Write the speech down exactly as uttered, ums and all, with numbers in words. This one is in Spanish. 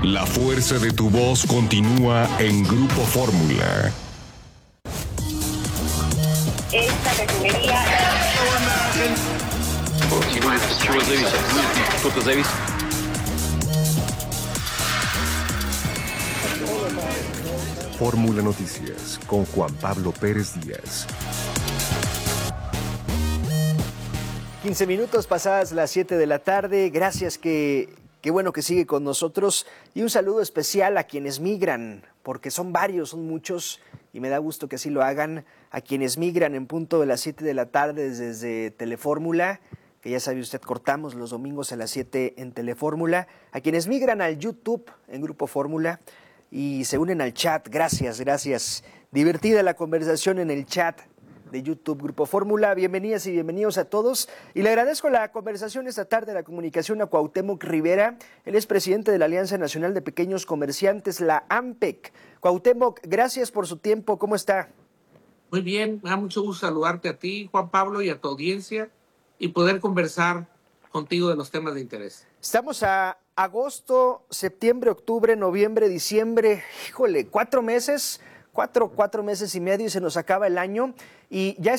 La fuerza de tu voz continúa en Grupo Fórmula. Esta refinería... Fórmula Noticias con Juan Pablo Pérez Díaz. quince minutos pasadas las siete de la tarde. Gracias, que qué bueno que sigue con nosotros. Y un saludo especial a quienes migran, porque son varios, son muchos, y me da gusto que así lo hagan. A quienes migran en punto de las siete de la tarde desde Telefórmula, que ya sabe usted, cortamos los domingos a las siete en Telefórmula. A quienes migran al YouTube en Grupo Fórmula y se unen al chat, gracias, gracias. Divertida la conversación en el chat de YouTube Grupo Fórmula. Bienvenidas y bienvenidos a todos. Y le agradezco la conversación esta tarde, la comunicación a Cuauhtémoc Rivera. Él es presidente de la Alianza Nacional de Pequeños Comerciantes, la AMPEC. Cuauhtémoc, gracias por su tiempo. ¿Cómo está? Muy bien, me da mucho gusto saludarte a ti, Juan Pablo, y a tu audiencia, y poder conversar contigo de los temas de interés. Estamos a agosto, septiembre, octubre, noviembre, diciembre. Híjole, cuatro meses, cuatro, cuatro meses y medio y se nos acaba el año. Y ya